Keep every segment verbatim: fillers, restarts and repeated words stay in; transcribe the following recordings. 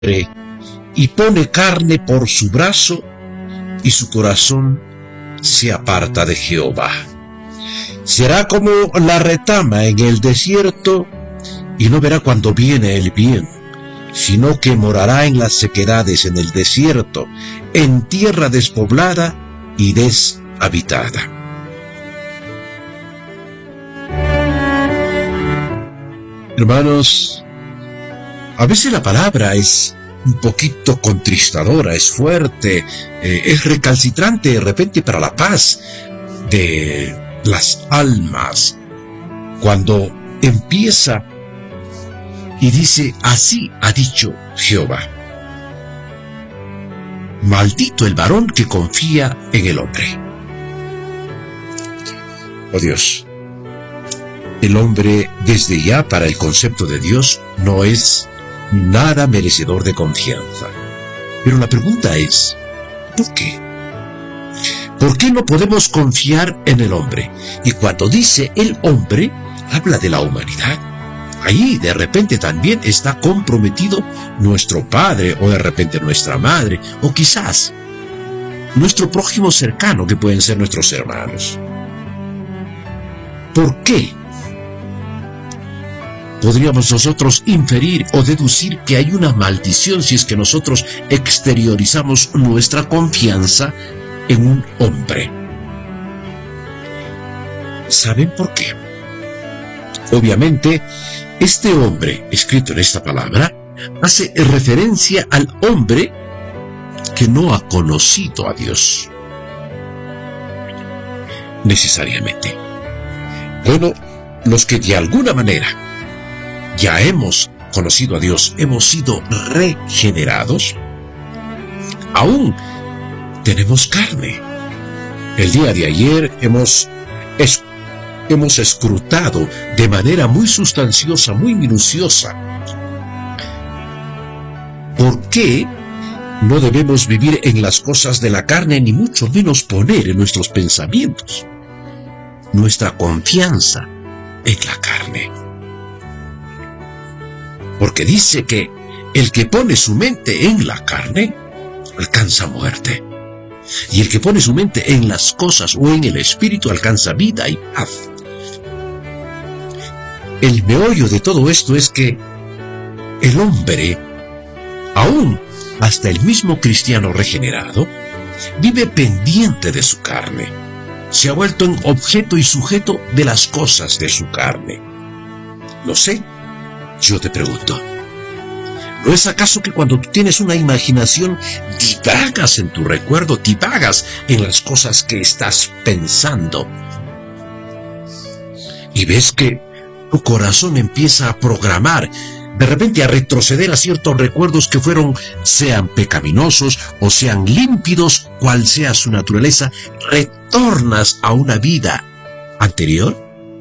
y pone carne por su brazo, y su corazón se aparta de Jehová. Será como la retama en el desierto, y no verá cuando viene el bien, sino que morará en las sequedades en el desierto, en tierra despoblada y deshabitada. Hermanos, a veces la palabra es un poquito contristadora, es fuerte, eh, es recalcitrante de repente para la paz de las almas. Cuando empieza y dice, así ha dicho Jehová. Maldito el varón que confía en el hombre. Oh Dios, el hombre desde ya para el concepto de Dios no es nada merecedor de confianza. Pero la pregunta es, ¿por qué? ¿Por qué no podemos confiar en el hombre? Y cuando dice el hombre, habla de la humanidad. Ahí de repente también está comprometido nuestro padre, o de repente nuestra madre, o quizás nuestro prójimo cercano, que pueden ser nuestros hermanos. ¿Por qué podríamos nosotros inferir o deducir que hay una maldición si es que nosotros exteriorizamos nuestra confianza en un hombre? ¿Saben por qué? Obviamente, este hombre, escrito en esta palabra, hace referencia al hombre que no ha conocido a Dios. Necesariamente. Bueno, los que de alguna manera ya hemos conocido a Dios, hemos sido regenerados, aún tenemos carne. El día de ayer hemos, es, hemos escrutado de manera muy sustanciosa, muy minuciosa, ¿por qué no debemos vivir en las cosas de la carne, ni mucho menos poner en nuestros pensamientos nuestra confianza en la carne? Porque dice que el que pone su mente en la carne alcanza muerte, y el que pone su mente en las cosas o en el espíritu alcanza vida y paz. El meollo de todo esto es que el hombre, aún hasta el mismo cristiano regenerado, vive pendiente de su carne. Se ha vuelto en objeto y sujeto de las cosas de su carne. Lo sé, yo te pregunto, ¿no es acaso que cuando tú tienes una imaginación, divagas en tu recuerdo, divagas en las cosas que estás pensando? Y ves que tu corazón empieza a programar, de repente a retroceder a ciertos recuerdos que fueron, sean pecaminosos o sean límpidos, cual sea su naturaleza, retornas a una vida anterior.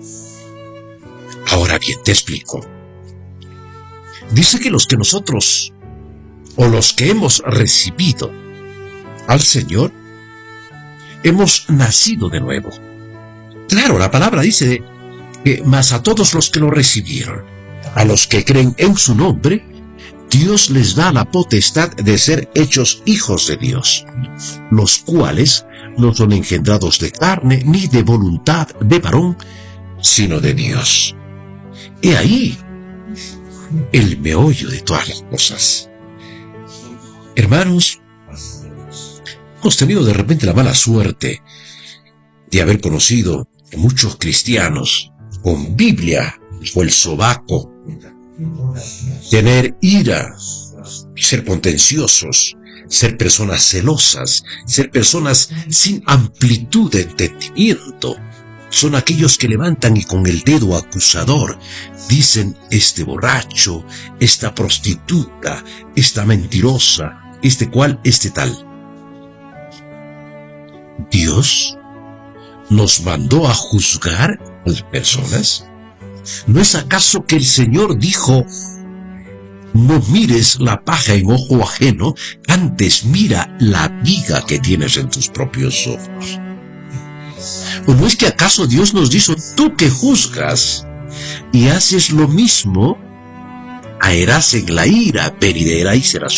Ahora bien, te explico. Dice que los que nosotros, o los que hemos recibido al Señor, hemos nacido de nuevo. Claro, la palabra dice que mas a todos los que lo recibieron, a los que creen en su nombre, Dios les da la potestad de ser hechos hijos de Dios, los cuales no son engendrados de carne ni de voluntad de varón, sino de Dios. He ahí el meollo de todas las cosas. Hermanos, hemos tenido de repente la mala suerte de haber conocido a muchos cristianos con Biblia o el sobaco, tener ira, ser contenciosos, ser personas celosas, ser personas sin amplitud de entendimiento. Son aquellos que levantan y con el dedo acusador dicen: este borracho, esta prostituta, esta mentirosa, este cual, este tal. Dios nos mandó a juzgar a las personas. ¿No es acaso que el Señor dijo: no mires la paja en ojo ajeno, antes mira la viga que tienes en tus propios ojos? ¿O no es que acaso Dios nos dijo: tú que juzgas y haces lo mismo, aerás en la ira venidera y serás